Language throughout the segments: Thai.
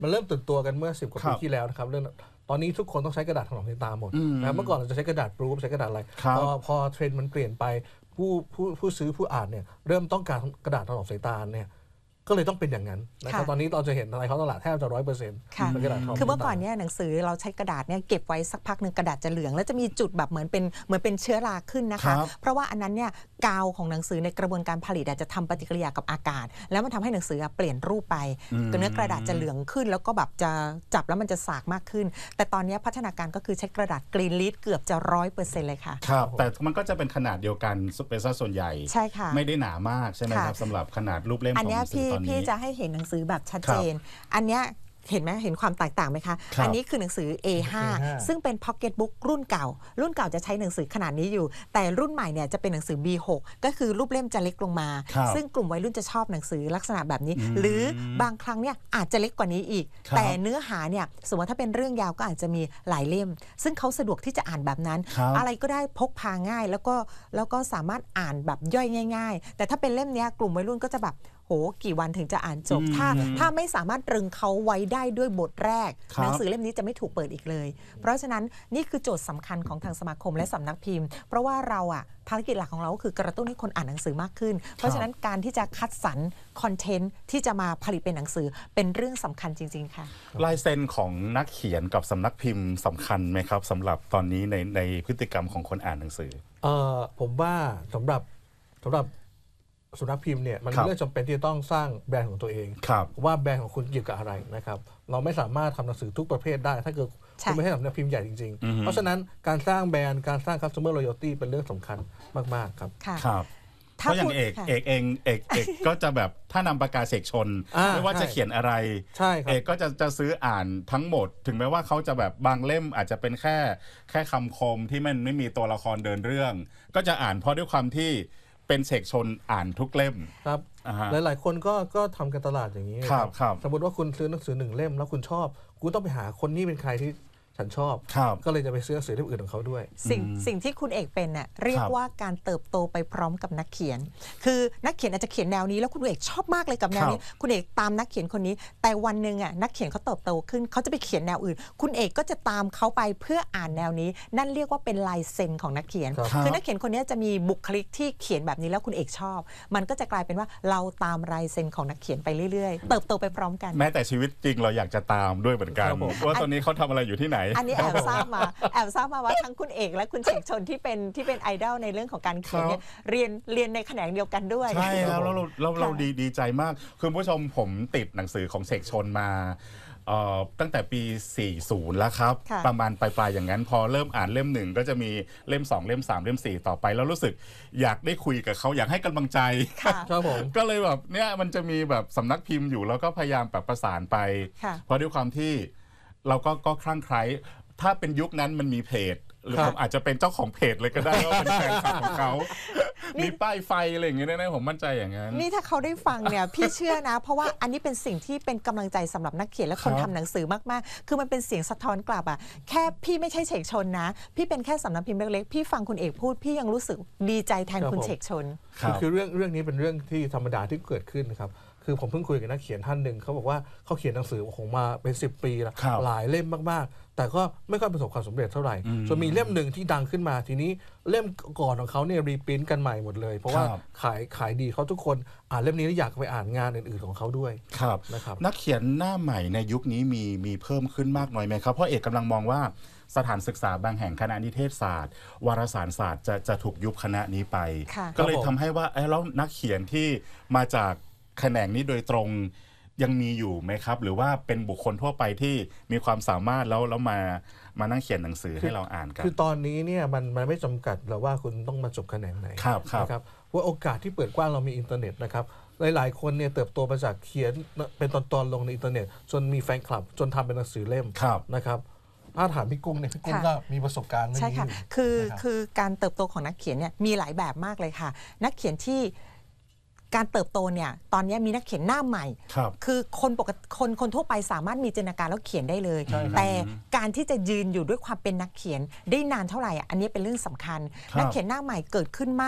มันเริ่มตื่นตัวกันเมื่อ10 กว่าปีที่แล้วนะครับเรื่องตอนนี้ทุกคนต้องใช้กระดาษถนอมสายตาหมดนะเมื่อก่อนเราจะใช้กระดาษรูปใช้กระดาษอะไรพอเทรนด์มันเปลี่ยนไปผู้ซื้อผู้อ่านเนี่ยเริ่มต้องการกระดาษถนอมสายตาเนี่ยก็เลยต้องเป็นอย่างนั้นนะครับตอนนี้เราจะเห็นอะไรเขาตลาดแทบจะ100% เป็นกระดาษคือเมื่อก่อนเนี่ยหนังสือเราใช้กระดาษเนี่ยเก็บไว้สักพักหนึ่งกระดาษจะเหลืองแล้วจะมีจุดแบบเหมือนเป็นเชื้อราขึ้นนะคะเพราะว่าอันนั้นเนี่ยกาวของหนังสือในกระบวนการผลิตจะทำปฏิกิริยากับอากาศแล้วมันทำให้หนังสือเปลี่ยนรูปไปเนื้อกระดาษจะเหลืองขึ้นแล้วก็แบบจะจับแล้วมันจะสากมากขึ้นแต่ตอนนี้พัฒนาการก็คือใช้กระดาษกรีนลิสเกือบจะ100%เลยค่ะครับแต่มันก็จะเป็นขนาดเดียวกันเป็นซะส่วนใหญ่ใช่ค่ะไม่ได้หนามากใช่ไหมครับสำหรับขนาดรูปเล่มของหนังสือตอนนี้พี่จะให้เห็นหนังสือแบบชัดเจนอันเนี้ยเห็นไหมเห็นความแตกต่างไหมคะอันนี้คือหนังสือ A5 ซึ่งเป็น Pocket Book รุ่นเก่าจะใช้หนังสือขนาดนี้อยู่แต่รุ่นใหม่เนี่ยจะเป็นหนังสือ B6 ก็คือรูปเล่มจะเล็กลงมาซึ่งกลุ่มวัยรุ่นจะชอบหนังสือลักษณะแบบนี้หรือบางครั้งเนี่ยอาจจะเล็กกว่านี้อีกแต่เนื้อหาเนี่ยสมมติถ้าเป็นเรื่องยาวก็อาจจะมีหลายเล่มซึ่งเขาสะดวกที่จะอ่านแบบนั้นอะไรก็ได้พกพาง่ายแล้วก็สามารถอ่านแบบย่อยง่ายๆแต่ถ้าเป็นเล่มนี้กลุ่มวัยรุ่นก็จะแบบกี่วันถึงจะอ่านจบถ้าไม่สามารถตรึงเขาไว้ได้ด้วยบทแรกหนังสือเล่มนี้จะไม่ถูกเปิดอีกเลยเพราะฉะนั้นนี่คือโจทย์สำคัญของทางสมาคมและสำนักพิมพ์เพราะว่าเราภารกิจหลักของเราก็คือกระตุ้นให้คนอ่านหนังสือมากขึ้นเพราะฉะนั้นการที่จะคัดสรรคอนเทนต์ที่จะมาผลิตเป็นหนังสือเป็นเรื่องสำคัญจริงๆค่ะลายเซ็นของนักเขียนกับสำนักพิมพ์สำคัญไหมครับสำหรับตอนนี้ในพฤติกรรมของคนอ่านหนังสือผมว่าสำหรับสำนักพิมพ์เนี่ยมันเรื่องจำเป็นที่จะต้องสร้างแบรนด์ของตัวเองว่าแบรนด์ของคุณเกี่ยวกับอะไรนะครับเราไม่สามารถทำหนังสือทุกประเภทได้ถ้าเกิดคุณไม่ใช่สำนักพิมพ์ใหญ่จริงๆเพราะฉะนั้นการสร้างแบรนด์การสร้าง customer loyalty เป็นเรื่องสำคัญมากๆครับเพราะอย่างเอกก็จะแบบถ้านำปากกาเสกชนไม่ว่าจะเขียนอะไรเอกก็จะซื้ออ่านทั้งหมดถึงแม้ว่าเขาจะแบบบางเล่มอาจจะเป็นแค่คำคมที่มันไม่มีตัวละครเดินเรื่องก็จะอ่านเพราะด้วยความที่เป็นเสกชนอ่านทุกเล่มครับหลายๆคนก็ทำการตลาดอย่างนี้สมมติว่าคุณซื้อหนังสือ1 เล่มแล้วคุณชอบคุณต้องไปหาคนนี้เป็นใครที่ฉันชอบก็เลยจะไปซื้อหนังสือเล่มอื่นของเขาด้วยสิ่งที่คุณเอกเป็นน่ะเรียกว่าการเติบโตไปพร้อมกับนักเขียนคือนักเขียนอาจจะเขียนแนวนี้แล้วคุณเอกชอบมากเลยกับแนวนี้คุณเอกตามนักเขียนคนนี้แต่วันหนึ่งนักเขียนเขาเติบโตขึ้นเขาจะไปเขียนแนวอื่นคุณเอกก็จะตามเขาไปเพื่ออ่านแนวนี้นั่นเรียกว่าเป็นลายเซ็นของนักเขียนคือนักเขียนคนนี้จะมีบุคลิกที่เขียนแบบนี้แล้วคุณเอกชอบมันก็จะกลายเป็นว่าเราตามลายเซ็นของนักเขียนไปเรื่อยๆเติบโตไปพร้อมกันแม้แต่ชีวิตจริงเราอยากจะตามด้วยเหมือนกันว่าตอนนี้เขาทำอะไรอยู่ที่ไหนอันนี้แอบทราบมาว่าทั้งคุณเอกและคุณเฉกชนที่เป็นไอดอลในเรื่องของการเขียนเนี่ยเรียนในแขนงเดียวกันด้วยใช่แล้วเราดีใจมากคุณผู้ชมผมติดหนังสือของเฉกชนมาตั้งแต่ปี 40 แล้วครับประมาณปลายอย่างนั้นพอเริ่มอ่านเล่ม 1ก็จะมีเล่ม 2 เล่ม 3 เล่ม 4ต่อไปแล้วรู้สึกอยากได้คุยกับเขาอยากให้กำลังใจครับผมก็เลยแบบเนี่ยมันจะมีแบบสำนักพิมพ์อยู่แล้วก็พยายามแบบประสานไปเพราะด้วยความที่เราก็คลั่งไคล้ถ้าเป็นยุคนั้นมันมีเพจหรือผมอาจจะเป็นเจ้าของเพจเลยก็ได้ว่าเป็นแฟนคลับของเขามีป้ายไฟอะไรอย่างเงี้ยแน่ๆผมมั่นใจอย่างนั้นนี่ถ้าเขาได้ฟังเนี่ยพี่เชื่อนะเพราะว่าอันนี้เป็นสิ่งที่เป็นกำลังใจสำหรับนักเขียนและคนทำหนังสือมากๆคือมันเป็นเสียงสะท้อนกลับแค่พี่ไม่ใช่เฉกชนนะพี่เป็นแค่สำนักพิมพ์เล็กๆพี่ฟังคุณเอกพูดพี่ยังรู้สึกดีใจแทนคุณเฉกชนคือเรื่องนี้เป็นเรื่องที่ธรรมดาที่เกิดขึ้นครับคือผมเพิ่งคุยกับนักเขียนท่านหนึ่งเขาบอกว่าเขาเขียนหนังสือของมาเป็น10 ปีแล้วหลายเล่มมากๆแต่ก็ไม่ค่อยประสบความสำเร็จเท่าไหร่จนมีเล่มหนึ่งที่ดังขึ้นมาทีนี้เล่มก่อนของเขาเนี่ยรีพรินต์กันใหม่หมดเลยเพราะว่าขายดีเขาทุกคนอ่านเล่มนี้แล้วอยากไปอ่านงานอื่นๆของเขาด้วยนะครับนักเขียนหน้าใหม่ในยุคนี้มีเพิ่มขึ้นมากน้อยไหมครับเพราะเอกกำลังมองว่าสถานศึกษาบางแห่งคณะนิเทศศาสตร์วารสารศาสตร์จะถูกยุบคณะนี้ไปก็เลยทำให้ว่าแล้วนักเขียนที่มาจากแขนงนี้โดยตรงยังมีอยู่ไหมครับหรือว่าเป็นบุคคลทั่วไปที่มีความสามารถแล้วมานั่งเขียนหนังสือให้เราอ่านกันคือตอนนี้เนี่ยมันไม่จำกัดหรอกว่าคุณต้องมาจบแขนงไหนนะครับว่าโอกาสที่เปิดกว้างเรามีอินเทอร์เน็ตนะครับหลายๆคนเนี่ยเติบโตมาจากเขียนเป็นตอนลงในอินเทอร์เน็ตจนมีแฟนคลับจนทำเป็นหนังสือเล่มนะครับถ้าถามพี่กุ้งเนี่ยพี่กุ้งก็มีประสบการณ์ใช่ค่ะคือการเติบโตของนักเขียนเนี่ยมีหลายแบบมากเลยค่ะนักเขียนที่การเติบโตเนี่ยตอนนี้มีนักเขียนหน้าใหม่คือคนปกติคนทั่วไปสามารถมีจินตนาการแล้วเขียนได้เลยแต่การที่จะยืนอยู่ด้วยความเป็นนักเขียนได้นานเท่าไหร่อันนี้เป็นเรื่องสำคัญนักเขียนหน้าใหม่เกิดขึ้นมาก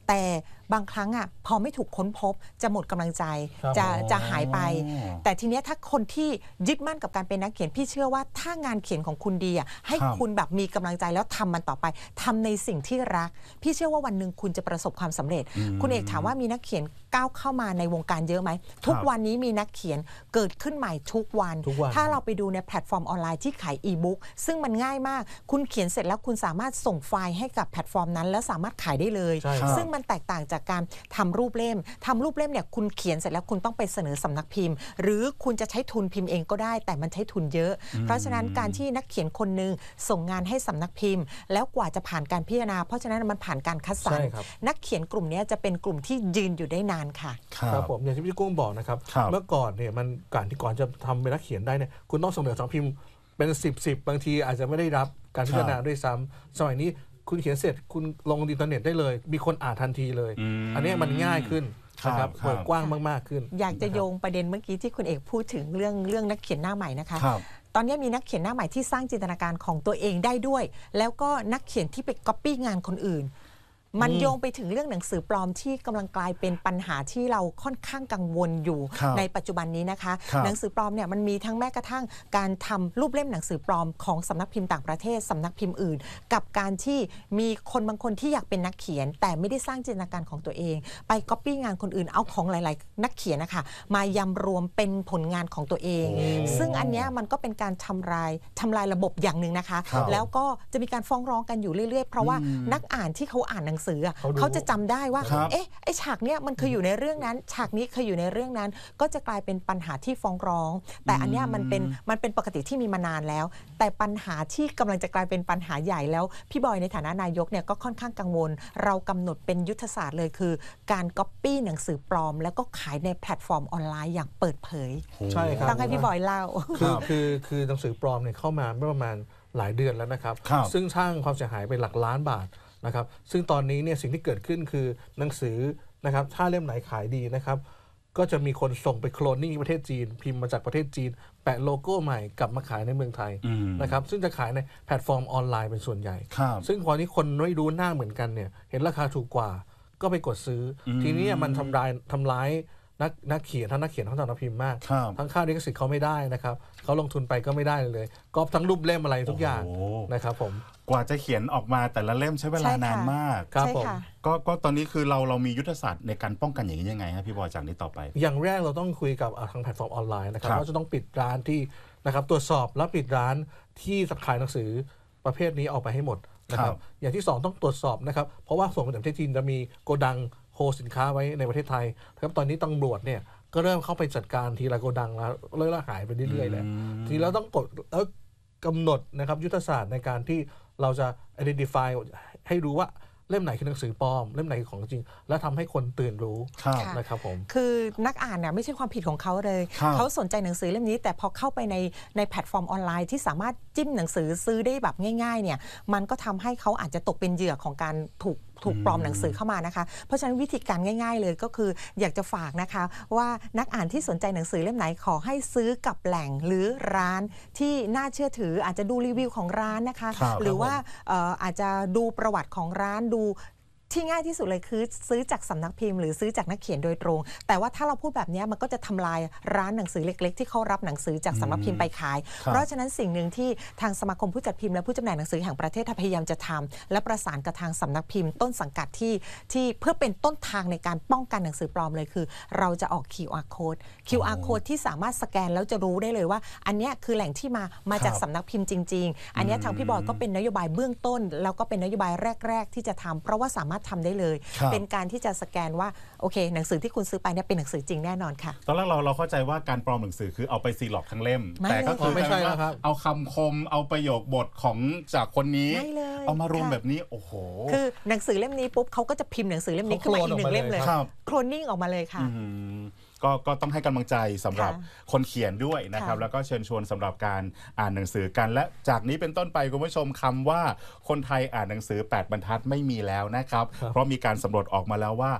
แต่บางครั้งพอไม่ถูกค้นพบจะหมดกำลังใจจะหายไปแต่ทีเนี้ยถ้าคนที่ยึดมั่นกับการเป็นนักเขียนพี่เชื่อว่าถ้างานเขียนของคุณดีให้คุณแบบมีกำลังใจแล้วทำมันต่อไปทำในสิ่งที่รักพี่เชื่อว่าวันหนึ่งคุณจะประสบความสำเร็จคุณเอกถามว่ามีนักเขียนก้าวเข้ามาในวงการเยอะไหมทุกวันนี้มีนักเขียนเกิดขึ้นใหม่ทุกวันถ้าเราไปดูในแพลตฟอร์มออนไลน์ที่ขายอีบุ๊กซึ่งมันง่ายมากคุณเขียนเสร็จแล้วคุณสามารถส่งไฟล์ให้กับแพลตฟอร์มนั้นแล้วสามารถขายได้เลยซึ่งมันแตกต่างจากการทำรูปเล่มเนี่ยคุณเขียนเสร็จแล้วคุณต้องไปเสนอสำนักพิมพ์หรือคุณจะใช้ทุนพิมพ์เองก็ได้แต่มันใช้ทุนเยอะเพราะฉะนั้นการที่นักเขียนคนนึงส่งงานให้สำนักพิมพ์แล้วกว่าจะผ่านการพิจารณาเพราะฉะนั้นมันผ่านการคัดสรรนักเขียนกลุ่มนี้จะเป็นกลุ่มที่ยืนอยู่ได้นานค่ะครับผมอย่างที่พี่กุ้งบอกนะครับเมื่อก่อนเนี่ยมันก่อนจะทำเป็นนักเขียนได้เนี่ยคุณต้องเสนอสำนักพิมพ์เป็น10บางทีอาจจะไม่ได้รับการพิจารณาด้วยซ้ำสมัยนี้คุณเขียนเสร็จคุณลงอินเทอร์เน็ตได้เลยมีคนอ่านทันทีเลยอันนี้มันง่ายขึ้นนะครับเปิดกว้างมากๆขึ้นอยากจะโยงประเด็นเมื่อกี้ที่คุณเอกพูดถึงเรื่องนักเขียนหน้าใหม่นะคะตอนนี้มีนักเขียนหน้าใหม่ที่สร้างจินตนาการของตัวเองได้ด้วยแล้วก็นักเขียนที่ไปก๊อปปี้งานคนอื่นมันโยงไปถึงเรื่องหนังสือปลอมที่กำลังกลายเป็นปัญหาที่เราค่อนข้างกังวลอยู่ในปัจจุบันนี้นะคะหนังสือปลอมเนี่ยมันมีทั้งแม้กระทั่งการทำรูปเล่มหนังสือปลอมของสำนักพิมพ์ต่างประเทศสำนักพิมพ์อื่นกับการที่มีคนบางคนที่อยากเป็นนักเขียนแต่ไม่ได้สร้างจินตนาการของตัวเองไปก๊อปปี้งานคนอื่นเอาของหลายๆนักเขียนนะคะมายำรวมเป็นผลงานของตัวเองซึ่งอันนี้มันก็เป็นการทำลายระบบอย่างหนึ่งนะคะแล้วก็จะมีการฟ้องร้องกันอยู่เรื่อยๆเพราะว่านักอ่านที่เขาอ่านหนังสือเขาจะจำได้ว่าไอ้ฉากเนี้ยมันเคยอยู่ในเรื่องนั้นฉากนี้เคยอยู่ในเรื่องนั้นก็จะกลายเป็นปัญหาที่ฟ้องร้องแต่อันเนี้ยมันเป็นปกติที่มีมานานแล้วแต่ปัญหาที่กำลังจะกลายเป็นปัญหาใหญ่แล้วพี่บอยในฐานะนายกเนี่ยก็ค่อนข้างกังวลเรากำหนดเป็นยุทธศาสตร์เลยคือการก๊อปปี้หนังสือปลอมแล้วก็ขายในแพลตฟอร์มออนไลน์อย่างเปิดเผยใช่ครับต้องให้พี่บอยเล่าคือหนังสือปลอมเนี่ยเข้ามาเมื่อประมาณหลายเดือนแล้วนะครับซึ่งสร้างความเสียหายไปหลักล้านบาทนะครับซึ่งตอนนี้เนี่ยสิ่งที่เกิดขึ้นคือหนังสือนะครับถ้าเล่มไหนขายดีนะครับก็จะมีคนส่งไปโคลนนิ่งประเทศจีนพิมพ์มาจากประเทศจีนแปะโลโก้ใหม่กลับมาขายในเมืองไทยนะครับซึ่งจะขายในแพลตฟอร์มออนไลน์เป็นส่วนใหญ่ซึ่งพอนี้คนไม่รู้หน้าเหมือนกันเนี่ยเห็นราคาถูกกว่าก็ไปกดซื้อทีนี้มันทำร้ายนักเขียนทั้งนักเขียนทั้งสำนักพิมพ์มากทั้งค่าลิขสิทธิ์เขาไม่ได้นะครับเขาลงทุนไปก็ไม่ได้เลยก็ทั้งรูปเล่มอะไรทุกอย่างนะครับผมกว่าจะเขียนออกมาแต่ละเล่มใช้เวลานานมากครับผมก็ตอนนี้คือเรามียุทธศาสตร์ในการป้องกันอย่างนี้ยังไงครับพี่บอยจากนี้ต่อไปอย่างแรกเราต้องคุยกับทางแพลตฟอร์มออนไลน์นะครับว่าจะต้องปิดร้านที่นะครับตรวจสอบและปิดร้านที่ขายหนังสือประเภทนี้ออกไปให้หมดนะครับอย่างที่2ต้องตรวจสอบนะครับเพราะว่าส่วนของประเทศจีนจะมีโกดังโฮสินค้าไว้ในประเทศไทยครับตอนนี้ตำรวจเนี่ยก็เริ่มเข้าไปจัดการทีละโกดังแล้วเริ่มหายไปเรื่อยๆแล้วทีแล้วต้องกำหนดนะครับยุทธศาสตร์ในการที่เราจะ identify ให้รู้ว่าเล่มไหนคือหนังสือปลอมเล่มไหนคือของจริงและทำให้คนตื่นรู้นะครับผมคือนักอ่านเนี่ยไม่ใช่ความผิดของเขาเลยเขาสนใจหนังสือเล่มนี้แต่พอเข้าไปในแพลตฟอร์มออนไลน์ที่สามารถจิ้มหนังสือซื้อได้แบบง่ายๆเนี่ยมันก็ทำให้เขาอาจจะตกเป็นเหยื่อของการถูกปลอมหนังสือเข้ามานะคะเพราะฉะนั้นวิธีการง่ายๆเลยก็คืออยากจะฝากนะคะว่านักอ่านที่สนใจหนังสือเล่มไหนขอให้ซื้อกับแหล่งหรือร้านที่น่าเชื่อถืออาจจะดูรีวิวของร้านนะคะหรือว่าอาจจะดูประวัติของร้านดูที่ง่ายที่สุดเลยคือซื้อจากสำนักพิมพ์หรือซื้อจากนักเขียนโดยตรงแต่ว่าถ้าเราพูดแบบนี้มันก็จะทำลายร้านหนังสือเล็กๆที่เขารับหนังสือจากสำนักพิมพ์ไปขายเพราะฉะนั้นสิ่งหนึ่งที่ทางสมาคมผู้จัดพิมพ์และผู้จำหน่ายหนังสือแห่งประเทศพยายามจะทำและประสานกับทางสำนักพิมพ์ต้นสังกัดที่เพื่อเป็นต้นทางในการป้องกันหนังสือปลอมเลยคือเราจะออก QR code ที่สามารถสแกนแล้วจะรู้ได้เลยว่าอันนี้คือแหล่งที่มาจากสำนักพิมพ์จริงๆอันนี้ทางพี่บอยก็เป็นนโยบายเบื้องต้นแล้วก็เป็นนโยบายแรกๆที่จะทำเพราะว่าสามารถทำได้เลยเป็นการที่จะสแกนว่าโอเคหนังสือที่คุณซื้อไปเนี่ยเป็นหนังสือจริงแน่นอนค่ะตอนแรกเราเข้าใจว่าการปลอมหนังสือคือเอาไปซีล็อกทั้งเล่มแต่ก็คือไม่ใช่แล้วครับเอาคำคมเอาประโยคบทของจากคนนี้เอามารวมแบบนี้โอ้โหคือหนังสือเล่มนี้ปุ๊บเขาก็จะพิมพ์หนังสือเล่มนี้ขึ้นมาอีก1เล่มเลยโคลนนิ่งออกมาเลยค่ะก็ต้องให้กำลังใจสำหรับคนเขียนด้วยนะครับแล้วก็เชิญชวนสำหรับการอ่านหนังสือกันและจากนี้เป็นต้นไปคุณผู้ชมคำว่าคนไทยอ่านหนังสือ8บรรทัดไม่มีแล้วนะครับเพราะมีการสำรวจออกมาแล้วว่า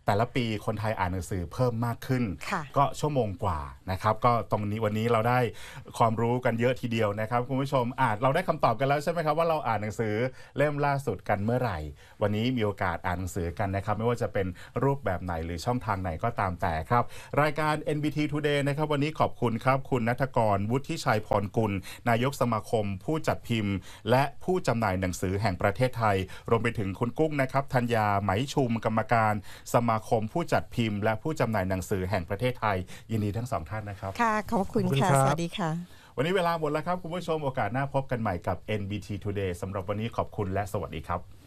แต่ละปีคนไทยอ่านหนังสือเพิ่มมากขึ้นก็ชั่วโมงกว่านะครับก็ตรงนี้วันนี้เราได้ความรู้กันเยอะทีเดียวนะครับคุณผู้ชมเราได้คำตอบกันแล้วใช่ไหมครับว่าเราอ่านหนังสือเล่มล่าสุดกันเมื่อไหร่วันนี้มีโอกาสอ่านหนังสือกันนะครับไม่ว่าจะเป็นรูปแบบไหนหรือช่องทางไหนก็ตามแต่ครับรายการ NBT Today นะครับวันนี้ขอบคุณครับคุณณัฐกร วุฒิชัยพรกุลนายกสมาคมผู้จัดพิมพ์และผู้จำหน่ายหนังสือแห่งประเทศไทยรวมไปถึงคุณกุ้งนะครับธัญญาไหมชุมกรรมการสมาคมผู้จัดพิมพ์และผู้จำหน่ายหนังสือแห่งประเทศไทยยินดีทั้งสองท่านนะครับค่ะขอบคุณค่ะสวัสดีค่ะวันนี้เวลาหมดแล้วครับคุณผู้ชมโอกาสหน้าพบกันใหม่กับ NBT Today สำหรับวันนี้ขอบคุณและสวัสดีครับ